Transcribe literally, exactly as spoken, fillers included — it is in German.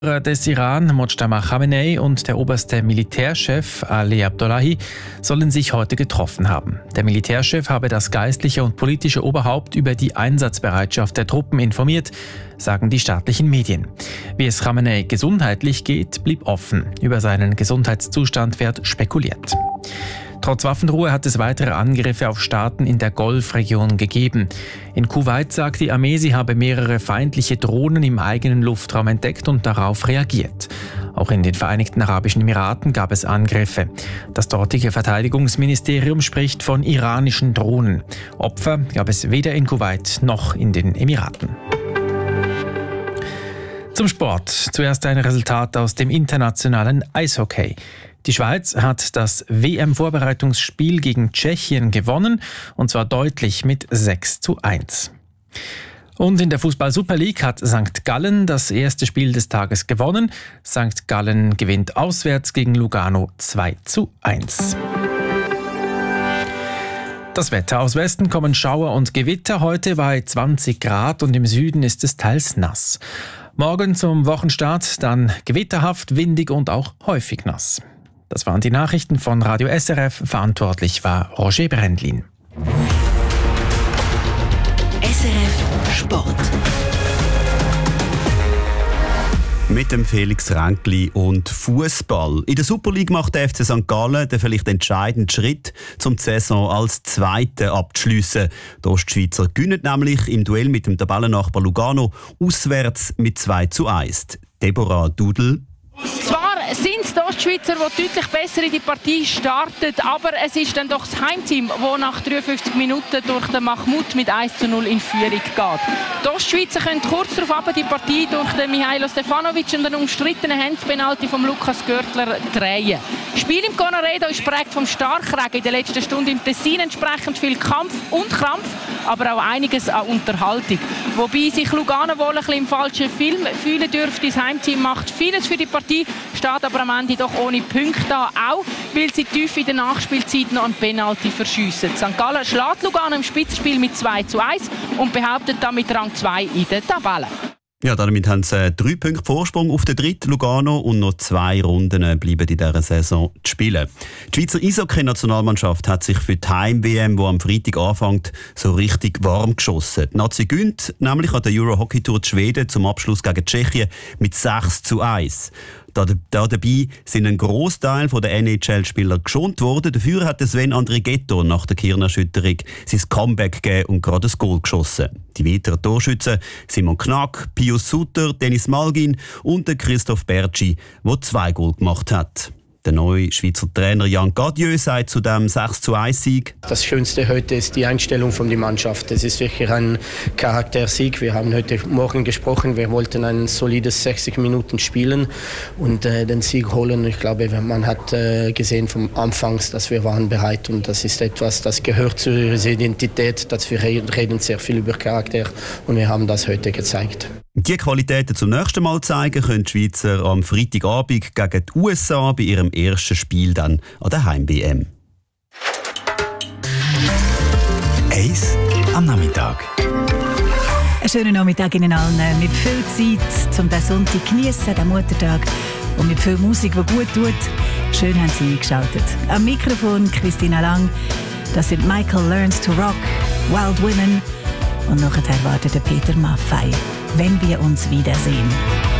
des Iran, Mojtaba Khamenei, und der oberste Militärchef Ali Abdullahi sollen sich heute getroffen haben. Der Militärchef habe das geistliche und politische Oberhaupt über die Einsatzbereitschaft der Truppen informiert, sagen die staatlichen Medien. Wie es Khamenei gesundheitlich geht, blieb offen. Über seinen Gesundheitszustand wird spekuliert. Trotz Waffenruhe hat es weitere Angriffe auf Staaten in der Golfregion gegeben. In Kuwait sagt die Armee, sie habe mehrere feindliche Drohnen im eigenen Luftraum entdeckt und darauf reagiert. Auch in den Vereinigten Arabischen Emiraten gab es Angriffe. Das dortige Verteidigungsministerium spricht von iranischen Drohnen. Opfer gab es weder in Kuwait noch in den Emiraten. Zum Sport. Zuerst ein Resultat aus dem internationalen Eishockey. Die Schweiz hat das W M-Vorbereitungsspiel gegen Tschechien gewonnen, und zwar deutlich mit sechs zu eins. Und in der Fußball-Super League hat Sankt Gallen das erste Spiel des Tages gewonnen. Sankt Gallen gewinnt auswärts gegen Lugano zwei zu eins. Das Wetter. Aus Westen kommen Schauer und Gewitter, heute bei zwanzig Grad und im Süden ist es teils nass. Morgen zum Wochenstart dann gewitterhaft, windig und auch häufig nass. Das waren die Nachrichten von Radio S R F. Verantwortlich war Roger Brändlin. S R F Sport. Mit dem Felix Ränkli und Fußball. In der Super League macht der F C Sankt Gallen den vielleicht entscheidenden Schritt, um die Saison als Zweiter abzuschliessen. Die Ostschweizer gewinnen nämlich im Duell mit dem Tabellennachbar Lugano auswärts mit zwei zu eins. Deborah Dudel. Zwar sind es die Ostschweizer, die deutlich besser in die Partie starten, aber es ist dann doch das Heimteam, das nach dreiundfünfzig Minuten durch den Mahmoud mit eins zu null in Führung geht. Die Ostschweizer können kurz darauf die Partie durch den Mihailo Stefanovic und den umstrittenen Handspenalty von Lukas Görtler drehen. Das Spiel im Conaredo ist geprägt vom Starkregen in der letzten Stunde im Tessin, entsprechend viel Kampf und Krampf, aber auch einiges an Unterhaltung. Wobei sich Lugano wohl ein bisschen im falschen Film fühlen dürfte. Das Heimteam macht vieles für die Partie, steht aber am Ende doch ohne Punkte da, auch weil sie tief in der Nachspielzeit noch einen Penalty verschiessen. Sankt Gallen schlägt Lugano im Spitzenspiel mit zwei zu eins und behauptet damit Rang zwei in der Tabelle. Ja, damit haben sie drei Punkte Vorsprung auf den dritten Lugano und noch zwei Runden bleiben in dieser Saison zu spielen. Die Schweizer Eishockey-Nationalmannschaft hat sich für die Heim-W M, die am Freitag anfängt, so richtig warm geschossen. Die Nazi gewinnt nämlich an der Euro-Hockey-Tour Schweden zum Abschluss gegen Tschechien mit sechs zu eins. Da, da dabei sind ein Grossteil der N H L-Spieler geschont worden. Dafür hat Sven Andrighetto nach der Kirnerschütterung sein Comeback gegeben und gerade ein Goal geschossen. Die weiteren Torschützen Simon Knack, Pius Sutter, Dennis Malgin und Christoph Bertschi, der zwei Goal gemacht hat. Der neue Schweizer Trainer Jan Gadieu sagt zu dem sechs zu eins Sieg: Das Schönste heute ist die Einstellung von der Mannschaft. Es ist wirklich ein Charaktersieg. Wir haben heute Morgen gesprochen, wir wollten ein solides sechzig Minuten spielen und äh, den Sieg holen. Ich glaube, man hat äh, gesehen vom Anfang, dass wir waren bereit, und das ist etwas, das gehört zu unserer Identität, dass wir reden sehr viel über Charakter und wir haben das heute gezeigt. Die Qualitäten zum nächsten Mal zeigen können die Schweizer am Freitagabend gegen die U S A bei ihrem ersten Spiel dann an der Heim-W M. Eis am Nachmittag. Einen schönen Nachmittag Ihnen allen. Mit viel Zeit, um den Sonntag zu geniessen, den Muttertag, und mit viel Musik, die gut tut. Schön haben Sie eingeschaltet. Am Mikrofon Christina Lang. Das sind Michael Learns to Rock, Wild Women und nachher wartet Peter Maffay. Wenn wir uns wiedersehen.